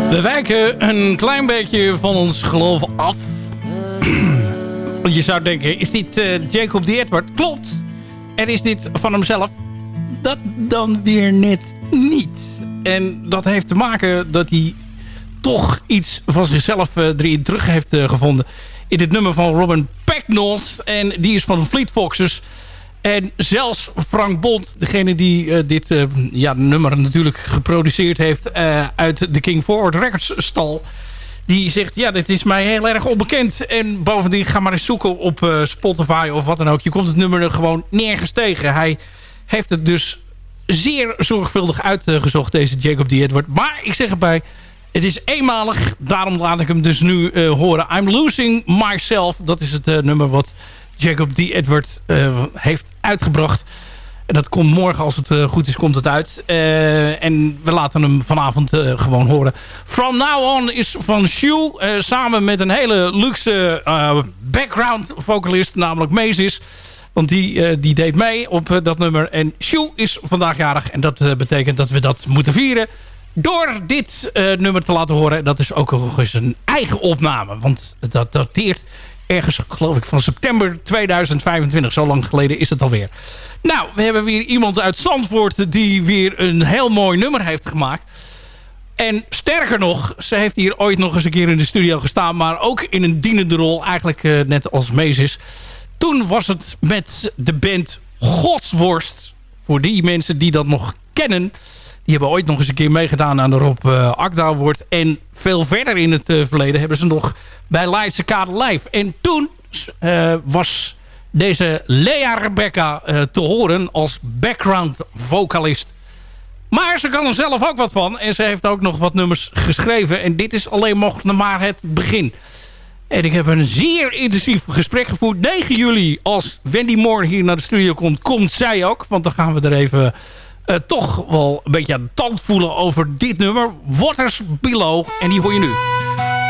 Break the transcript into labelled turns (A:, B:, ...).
A: We wijken een klein beetje van ons geloof af. Want je zou denken, is dit Jacob D. Edward? Klopt. En is dit van hemzelf? Dat dan weer net niet. En dat heeft te maken dat hij toch iets van zichzelf erin terug heeft gevonden. In het nummer van Robin Pecknold. En die is van Fleet Foxes. En zelfs Frank Bond, degene die dit nummer natuurlijk geproduceerd heeft uit de King Forward Records stal. Die zegt, ja, dit is mij heel erg onbekend. En bovendien, ga maar eens zoeken op Spotify of wat dan ook. Je komt het nummer er gewoon nergens tegen. Hij heeft het dus zeer zorgvuldig uitgezocht, deze Jacob D. Edward. Maar ik zeg erbij, het is eenmalig. Daarom laat ik hem dus nu horen. I'm Losing Myself. Dat is het nummer wat Jacob D. Edward heeft uitgebracht. En dat komt morgen, als het goed is, komt het uit. En we laten hem vanavond gewoon horen. From Now On is van Shoe. Samen met een hele luxe background vocalist, namelijk Mazes. Want die deed mee op dat nummer. En Shoe is vandaag jarig. En dat betekent dat we dat moeten vieren door dit nummer te laten horen. Dat is ook nog eens een eigen opname. Want dat dateert ergens, geloof ik, van september 2025. Zo lang geleden is het alweer. Nou, we hebben weer iemand uit Zandvoort die weer een heel mooi nummer heeft gemaakt. En sterker nog, ze heeft hier ooit nog eens een keer in de studio gestaan. Maar ook in een dienende rol, eigenlijk net als Mazes. Toen was het met de band Godsworst. Voor die mensen die dat nog kennen. Die hebben ooit nog eens een keer meegedaan aan de Rob Akda Award. En veel verder in het verleden hebben ze nog bij Leidse Kade Live. En toen was deze Lea Rebecca te horen als background vocalist. Maar ze kan er zelf ook wat van. En ze heeft ook nog wat nummers geschreven. En dit is alleen nog maar het begin. En ik heb een zeer intensief gesprek gevoerd. 9 juli, als Wendy Moore hier naar de studio komt, komt zij ook. Want dan gaan we er even toch wel een beetje aan de tand voelen over dit nummer. Waters Below. En die hoor je nu.